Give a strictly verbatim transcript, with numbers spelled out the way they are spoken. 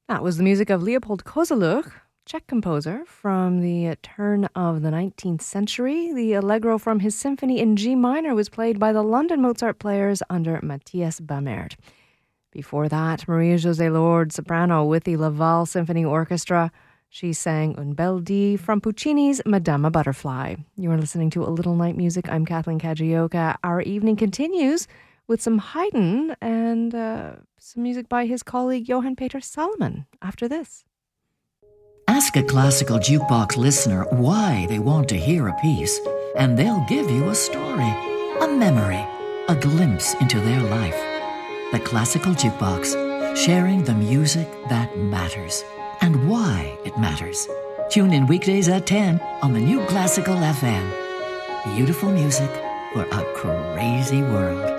That was the music of Leopold Kozeluch, Czech composer from the turn of the nineteenth century. The allegro from his symphony in G minor was played by the London Mozart Players under Matthias Bamert. Before that, Maria José Lord, soprano with the Laval Symphony Orchestra. She sang Un bel dì from Puccini's Madama Butterfly. You are listening to A Little Night Music. I'm Kathleen Kajioka. Our evening continues with some Haydn and uh, some music by his colleague Johann Peter Salomon after this. Ask a classical jukebox listener why they want to hear a piece, and they'll give you a story, a memory, a glimpse into their life. The Classical Jukebox, sharing the music that matters and why it matters. Tune in weekdays at ten on the new Classical F M. Beautiful music for a crazy world.